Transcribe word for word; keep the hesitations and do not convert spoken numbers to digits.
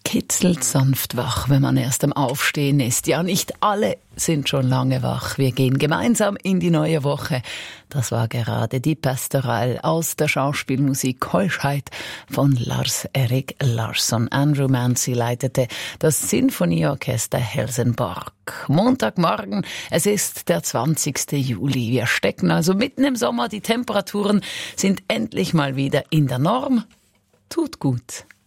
kitzelt sanft wach, wenn man erst am Aufstehen ist. Ja, nicht alle sind schon lange wach. Wir gehen gemeinsam in die neue Woche. Das war gerade die Pastoral aus der Schauspielmusik Keuschheit von Lars-Erik Larsson. Andrew Mancy leitete das Sinfonieorchester Helsingborg. Montagmorgen, es ist der zwanzigsten Juli. Wir stecken also mitten im Sommer. Die Temperaturen sind endlich mal wieder in der Norm. Tut gut.